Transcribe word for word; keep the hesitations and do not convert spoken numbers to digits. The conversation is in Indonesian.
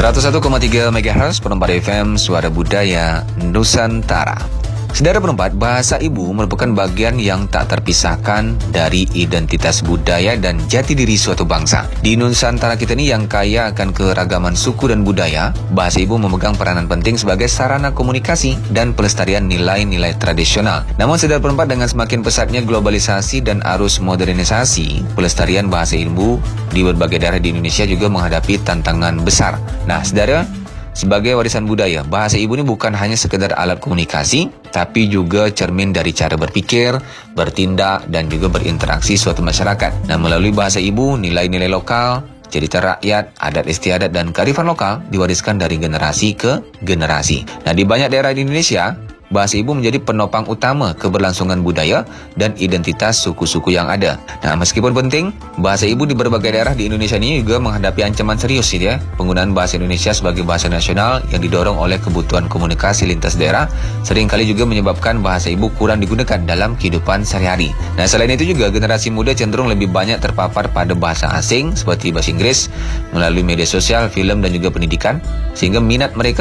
seratus satu koma tiga megahertz Penempat F M Suara Budaya Nusantara. Saudara penempat, bahasa ibu merupakan bagian yang tak terpisahkan dari identitas budaya dan jati diri suatu bangsa. Di Nusantara kita ini yang kaya akan keragaman suku dan budaya, bahasa ibu memegang peranan penting sebagai sarana komunikasi dan pelestarian nilai-nilai tradisional. Namun saudara penempat, dengan semakin pesatnya globalisasi dan arus modernisasi, pelestarian bahasa ibu di berbagai daerah di Indonesia juga menghadapi tantangan besar. Nah saudara, sebagai warisan budaya, bahasa ibu ini bukan hanya sekedar alat komunikasi, tapi juga cermin dari cara berpikir, bertindak, dan juga berinteraksi suatu masyarakat. Nah, melalui bahasa ibu, nilai-nilai lokal, cerita rakyat, adat istiadat, dan kearifan lokal diwariskan dari generasi ke generasi. Nah, di banyak daerah di Indonesia, bahasa ibu menjadi penopang utama keberlangsungan budaya dan identitas suku-suku yang ada. Nah, meskipun penting, bahasa ibu di berbagai daerah di Indonesia ini juga menghadapi ancaman serius ya. Penggunaan bahasa Indonesia sebagai bahasa nasional yang didorong oleh kebutuhan komunikasi lintas daerah seringkali juga menyebabkan bahasa ibu kurang digunakan dalam kehidupan sehari-hari. Nah, selain itu juga generasi muda cenderung lebih banyak terpapar pada bahasa asing seperti bahasa Inggris melalui media sosial, film, dan juga pendidikan, sehingga minat mereka